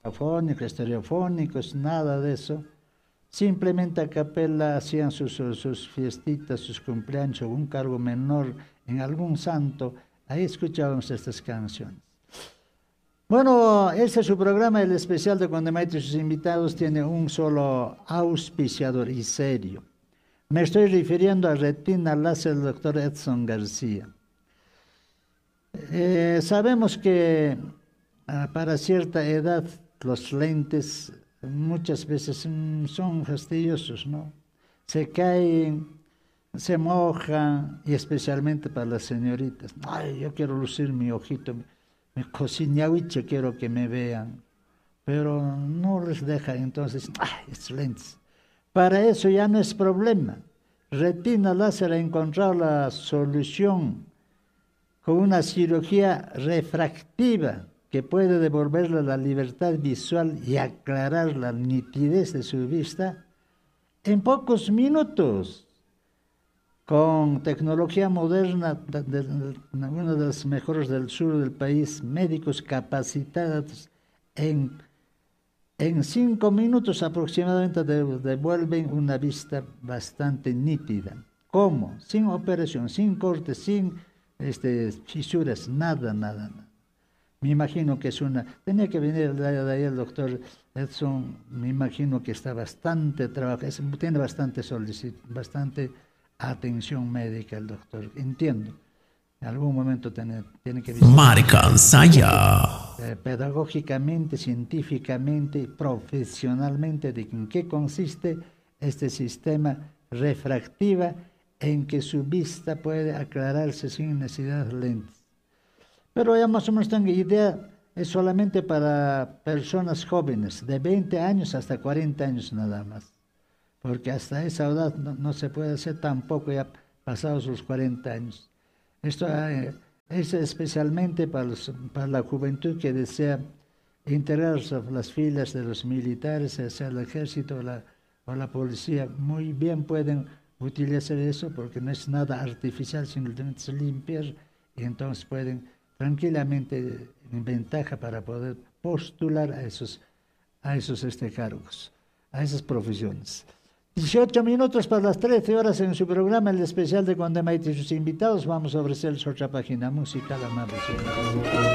afónicos, estereofónicos, nada de eso. Simplemente a capela hacían sus fiestitas, sus cumpleaños, o un cargo menor en algún santo. Ahí escuchábamos estas canciones. Bueno, este es su programa, el especial de Condemaite y sus invitados. Tiene un solo auspiciador y serio. Me estoy refiriendo a Retina Láser del doctor Edson García. Sabemos que para cierta edad los lentes muchas veces son fastidiosos, ¿no? Se caen, se mojan, y especialmente para las señoritas. Ay, yo quiero lucir mi ojito, mi cociñahuiche, quiero que me vean, pero no les deja, entonces, estos lentes. Para eso ya no es problema. Retina Láser ha encontrado la solución con una cirugía refractiva que puede devolverle la libertad visual y aclarar la nitidez de su vista en pocos minutos. Con tecnología moderna, una de las mejores del sur del país, médicos capacitados en 5 minutos aproximadamente devuelven una vista bastante nítida. ¿Cómo? Sin operación, sin cortes, sin fisuras, nada. Me imagino que tenía que venir de ahí el doctor Edson, me imagino que está bastante trabajo, tiene bastante atención médica el doctor, entiendo. En algún momento tiene que visitar. Marcan Saya. Pedagógicamente, científicamente, profesionalmente, de en qué consiste este sistema refractiva en que su vista puede aclararse sin necesidad de lentes. Pero ya más o menos tengo idea, es solamente para personas jóvenes, de 20 años hasta 40 años nada más. Porque hasta esa edad no se puede hacer tampoco ya pasados los 40 años. Esto es especialmente para la juventud que desea integrarse a las filas de los militares, sea el ejército o la policía. Muy bien pueden utilizar eso porque no es nada artificial, simplemente es limpiar, y entonces pueden tranquilamente en ventaja para poder postular a esos cargos, a esas profesiones. 18 minutos para las 13 horas en su programa, el especial de Condemaite y sus invitados. Vamos a ofrecerles otra página musical, amables.